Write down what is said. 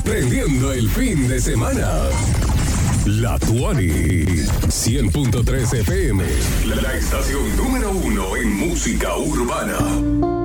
prendiendo el fin de semana. La Tuani, 100.3 FM, la estación número 1 en música urbana.